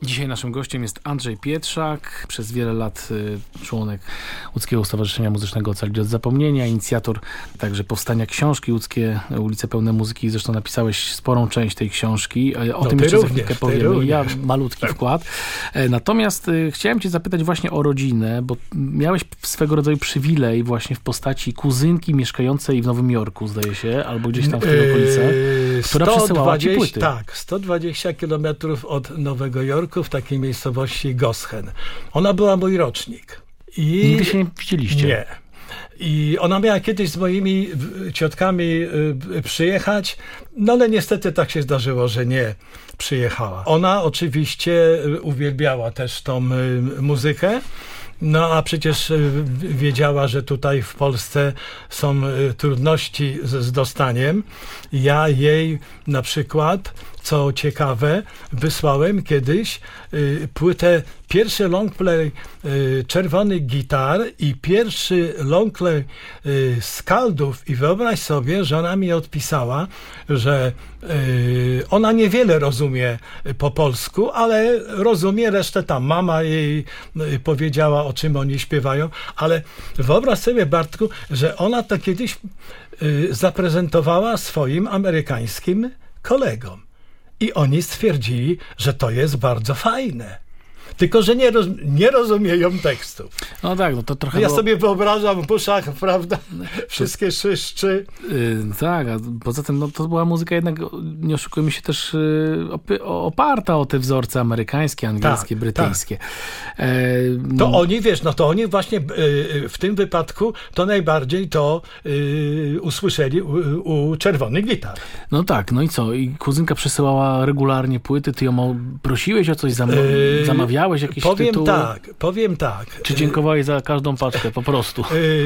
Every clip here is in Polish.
Dzisiaj naszym gościem jest Andrzej Pietrzak, przez wiele lat członek Łódzkiego Stowarzyszenia Muzycznego Ocalić od Zapomnienia, inicjator także powstania książki Łódzkie Ulice Pełne Muzyki. Zresztą napisałeś sporą część tej książki. O tym jeszcze za chwilkę powiemy. Ja malutki wkład. Natomiast chciałem cię zapytać właśnie o rodzinę, bo miałeś swego rodzaju przywilej właśnie w postaci kuzynki mieszkającej w Nowym Jorku, zdaje się, albo gdzieś tam w tej okolicy, która przesyłała ci płyty. Tak, 120 kilometrów od Nowego Jorku, w takiej miejscowości Goschen. Ona była mój rocznik. Nigdy się nie widzieliście? Nie. I ona miała kiedyś z moimi ciotkami przyjechać, no ale niestety tak się zdarzyło, że nie przyjechała. Ona oczywiście uwielbiała też tą muzykę, no a przecież wiedziała, że tutaj w Polsce są trudności z dostaniem. Ja jej na przykład, co ciekawe, wysłałem kiedyś płytę, pierwszy longplay Czerwonych Gitar i pierwszy longplay Skaldów i wyobraź sobie, że ona mi odpisała, że ona niewiele rozumie po polsku, ale rozumie resztę tam. Mama jej powiedziała, o czym oni śpiewają, ale wyobraź sobie, Bartku, że ona to kiedyś zaprezentowała swoim amerykańskim kolegom. I oni stwierdzili, że to jest bardzo fajne. Tylko, że nie rozumieją tekstów. No tak, no to trochę... Ja sobie wyobrażam w uszach, prawda, wszystkie szyszczy. Tak, a poza tym no, to była muzyka jednak, nie oszukujmy się, też oparta o te wzorce amerykańskie, angielskie, brytyjskie. Tak. To oni, wiesz, no to oni właśnie w tym wypadku to najbardziej to usłyszeli u Czerwonych Gitar. No tak, no i co? I kuzynka przesyłała regularnie płyty, ty ją prosiłeś o coś, zamawiałeś jakieś tytuły? Powiem tak. Czy dziękowałeś za każdą paczkę, po prostu?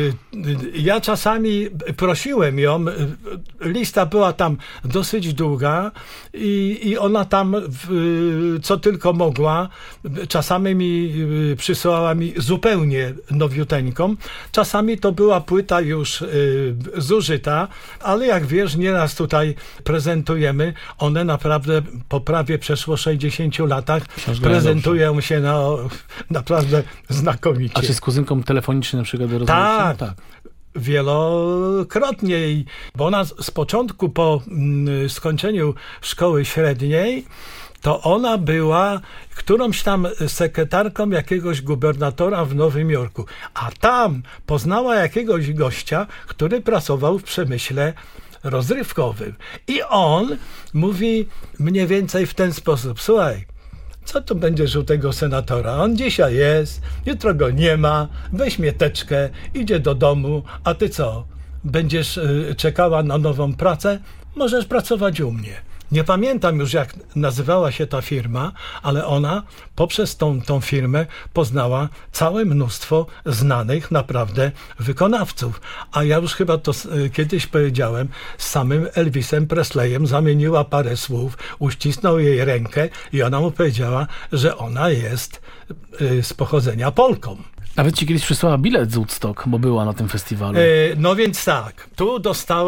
Ja czasami prosiłem ją, lista była tam dosyć długa i ona tam co tylko mogła, czasami mi przysyłała mi zupełnie nowiuteńką, czasami to była płyta już zużyta, ale jak wiesz, nieraz tutaj prezentujemy, one naprawdę po prawie przeszło 60 latach prezentują się naprawdę znakomicie. A czy z kuzynką telefonicznie na przykład rozmawiacie? Tak. Wielokrotnie, bo ona z początku po skończeniu szkoły średniej to ona była którąś tam sekretarką jakiegoś gubernatora w Nowym Jorku, a tam poznała jakiegoś gościa, który pracował w przemyśle rozrywkowym i on mówi mniej więcej w ten sposób: słuchaj, co tu będziesz u tego senatora? On dzisiaj jest, jutro go nie ma, weź mieteczkę, idzie do domu, a ty co? Będziesz czekała na nową pracę? Możesz pracować u mnie. Nie pamiętam już, jak nazywała się ta firma, ale ona poprzez tą firmę poznała całe mnóstwo znanych naprawdę wykonawców. A ja już chyba to kiedyś powiedziałem, z samym Elvisem Presleyem zamieniła parę słów, uścisnął jej rękę i ona mu powiedziała, że ona jest z pochodzenia Polką. Nawet ci kiedyś przysłała bilet z Woodstock, bo była na tym festiwalu. No więc tak, tu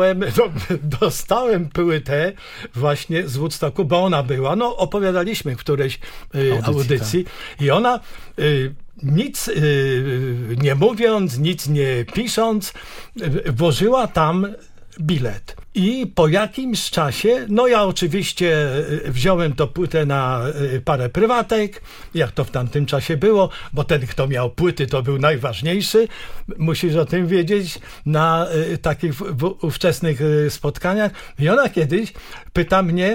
dostałem płytę właśnie z Woodstocku, bo ona była, no opowiadaliśmy w którejś audycji tak. I ona nic nie mówiąc, nic nie pisząc, włożyła tam bilet. I po jakimś czasie, no ja oczywiście wziąłem tę płytę na parę prywatek, jak to w tamtym czasie było, bo ten, kto miał płyty, to był najważniejszy. Musisz o tym wiedzieć na takich ówczesnych spotkaniach. I ona kiedyś pyta mnie,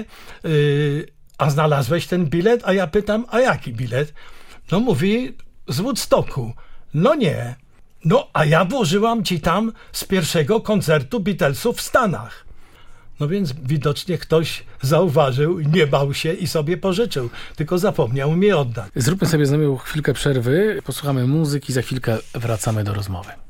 a znalazłeś ten bilet? A ja pytam, a jaki bilet? No mówi, z Woodstocku. No nie. No, a ja włożyłam ci tam z pierwszego koncertu Beatlesów w Stanach. No więc widocznie ktoś zauważył, nie bał się i sobie pożyczył, tylko zapomniał mi oddać. Zróbmy sobie z nami chwilkę przerwy, posłuchamy muzyki, za chwilkę wracamy do rozmowy.